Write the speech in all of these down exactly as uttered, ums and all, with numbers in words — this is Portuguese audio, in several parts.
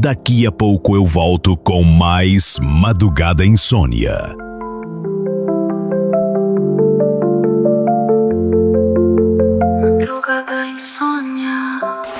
Daqui a pouco eu volto com mais Madrugada Insônia. Madrugada Insônia.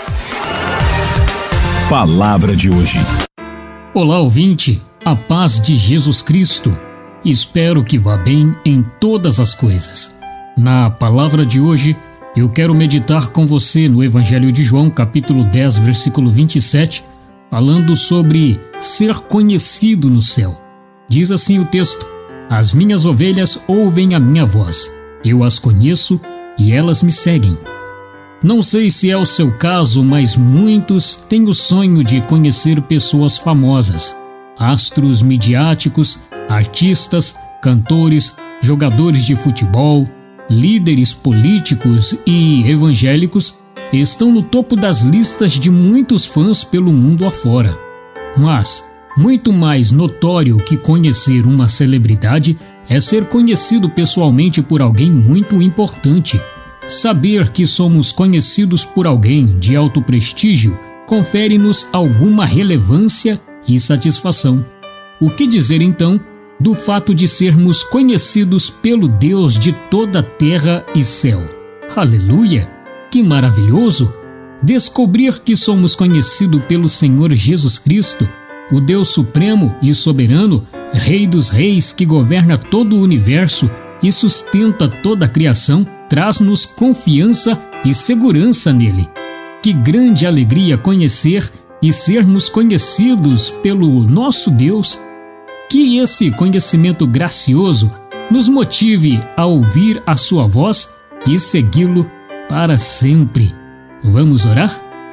Palavra de hoje. Olá, ouvinte, a paz de Jesus Cristo. Espero que vá bem em todas as coisas. Na palavra de hoje, eu quero meditar com você no Evangelho de João, capítulo dez, versículo vinte e sete, falando sobre ser conhecido no céu. Diz assim o texto: as minhas ovelhas ouvem a minha voz, eu as conheço e elas me seguem. Não sei se é o seu caso, mas muitos têm o sonho de conhecer pessoas famosas, astros midiáticos, artistas, cantores, jogadores de futebol, líderes políticos e evangélicos estão no topo das listas de muitos fãs pelo mundo afora. Mas, muito mais notório que conhecer uma celebridade é ser conhecido pessoalmente por alguém muito importante. Saber que somos conhecidos por alguém de alto prestígio confere-nos alguma relevância e satisfação. O que dizer então do fato de sermos conhecidos pelo Deus de toda a terra e céu? Aleluia! Que maravilhoso! Descobrir que somos conhecidos pelo Senhor Jesus Cristo, o Deus supremo e soberano, Rei dos reis que governa todo o universo e sustenta toda a criação, traz-nos confiança e segurança nele. Que grande alegria conhecer e sermos conhecidos pelo nosso Deus. Que esse conhecimento gracioso nos motive a ouvir a sua voz e segui-lo para sempre. Vamos orar?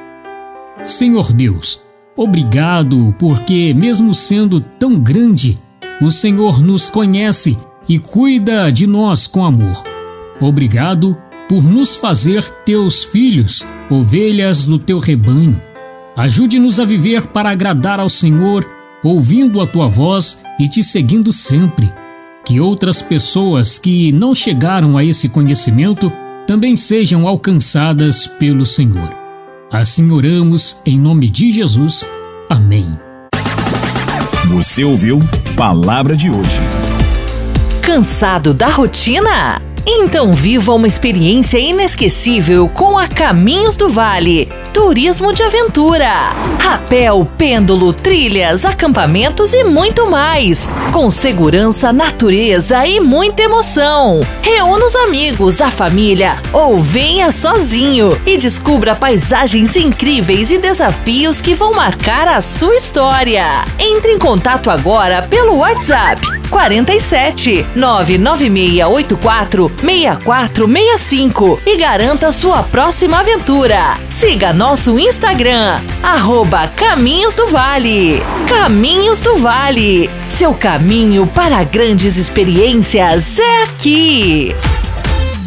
Senhor Deus, obrigado porque, mesmo sendo tão grande, o Senhor nos conhece e cuida de nós com amor. Obrigado por nos fazer teus filhos, ovelhas do teu rebanho. Ajude-nos a viver para agradar ao Senhor, ouvindo a tua voz e te seguindo sempre. Que outras pessoas que não chegaram a esse conhecimento também sejam alcançadas pelo Senhor. Assim oramos em nome de Jesus. Amém. Você ouviu Palavra de hoje. Cansado da rotina? Então viva uma experiência inesquecível com a Caminhos do Vale. Turismo de aventura, rapel, pêndulo, trilhas, acampamentos e muito mais. Com segurança, natureza e muita emoção. Reúna os amigos, a família ou venha sozinho e descubra paisagens incríveis e desafios que vão marcar a sua história. Entre em contato agora pelo WhatsApp quarenta e sete, nove nove seis oito quatro, seis quatro seis cinco e garanta sua próxima aventura. Siga nosso Instagram, arroba Caminhos do Vale. Caminhos do Vale, seu caminho para grandes experiências é aqui.